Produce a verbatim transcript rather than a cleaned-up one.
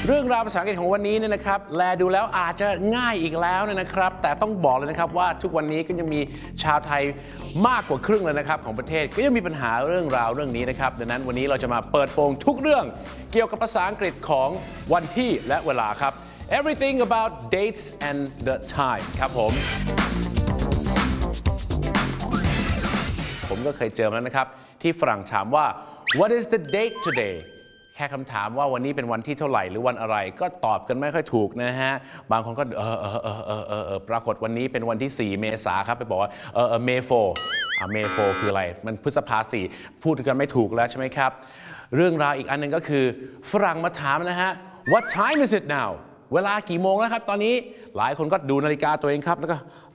เรื่องราวภาษาอังกฤษของวันนี้เนี่ยนะครับแลดูแล้วอาจจะง่ายอีกแล้วเนี่ยนะครับแต่ต้องบอกเลยนะครับว่าทุกวันนี้ก็ยังมีชาวไทยมากกว่าครึ่งเลยนะครับของประเทศก็ยังมีปัญหาเรื่องราวเรื่องนี้นะครับดังนั้นวันนี้เราจะมาเปิดโปงทุกเรื่องเกี่ยวกับภาษาอังกฤษของวันที่และเวลาครับ everything about dates and the time ครับผมผมก็เคยเจอมาแล้วนะครับที่ฝรั่งถามว่า what is the date todayแค่คำถามว่าวันนี้เป็นวันที่เท่าไหร่หรือวันอะไรก็ตอบกันไม่ค่อยถูกนะฮะบางคนก็เออเออเออเออเออเออปรากฏวันนี้เป็นวันที่สี่เมษาครับไปบอกว่าเออเออเมโฟอ่าเมโฟคืออะไรมันพฤษภาสี่พูดกันไม่ถูกแล้วใช่ไหมครับเรื่องราวอีกอันหนึ่งก็คือฝรั่งมาถามนะฮะ what time is it now เวลากี่โมงแล้วครับตอนนี้หลายคนก็ดูนาฬิกาตัวเองครับแล้วก็